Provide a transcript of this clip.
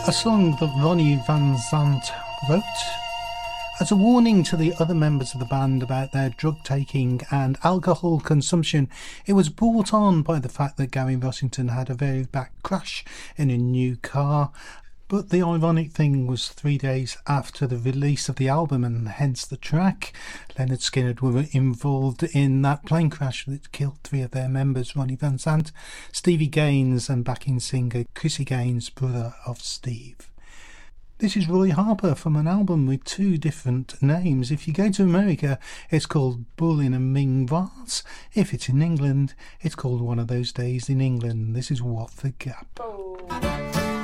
A song that Ronnie Van Zant wrote as a warning to the other members of the band about their drug taking and alcohol consumption. It was brought on by the fact that Gary Rossington had a very bad crash in a new car. But the ironic thing was 3 days after the release of the album, and hence the track. Lynyrd Skynyrd were involved in that plane crash that killed 3 of their members, Ronnie Van Zant, Stevie Gaines and backing singer Chrissy Gaines, brother of Steve. This is Roy Harper from an album with 2 different names. If you go to America, it's called Bull in a Ming Vase. If it's in England, it's called One of Those Days in England. This is What the Gap. Oh.